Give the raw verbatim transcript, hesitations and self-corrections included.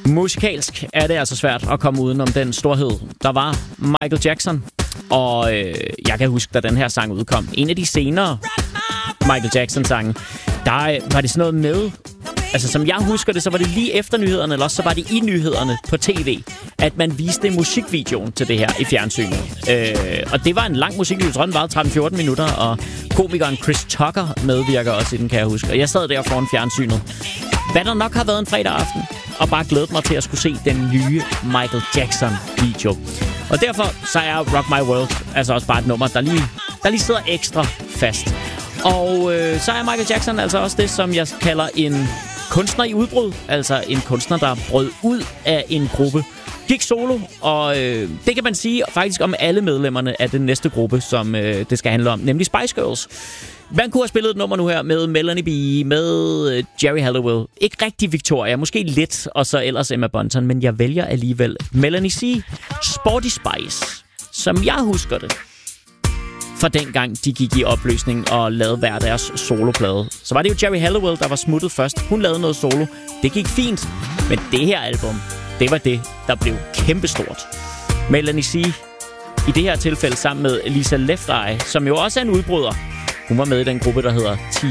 Musikalsk er det altså svært at komme udenom den storhed, der var Michael Jackson. Og øh, jeg kan huske, da den her sang udkom. En af de senere Michael Jackson-sange, der var det sådan noget med... Altså, som jeg husker det, så var det lige efter nyhederne, eller også så var det i nyhederne på tv, at man viste musikvideoen til det her i fjernsynet. Øh, og det var en lang musikvideo, jeg tror, den varede tretten fjorten minutter, og komikeren Chris Tucker medvirker også i den, kan jeg huske. Og jeg sad der foran fjernsynet. Hvad der nok har været en fredag aften, og bare glædet mig til at skulle se den nye Michael Jackson-video. Og derfor så er Rock My World altså også bare et nummer, der lige, der lige sidder ekstra fast. Og øh, så er Michael Jackson altså også det, som jeg kalder en kunstner i udbrud. Altså en kunstner, der brød ud af en gruppe. Gik solo, og øh, det kan man sige faktisk om alle medlemmerne af den næste gruppe, som øh, det skal handle om, nemlig Spice Girls. Man kunne have spillet et nummer nu her med Melanie B, med øh, Jerry Halliwell. Ikke rigtig Victoria, måske lidt, og så ellers Emma Bunton, men jeg vælger alligevel Melanie C. Sporty Spice, som jeg husker det. Fra dengang de gik i opløsning og lavede hver deres soloplade. Så var det jo Jerry Halliwell, der var smuttet først. Hun lavede noget solo. Det gik fint. Men det her album, det var det, der blev kæmpestort. Melanie C. i det her tilfælde sammen med Lisa Left Eye, som jo også er en udbryder. Hun var med i den gruppe, der hedder T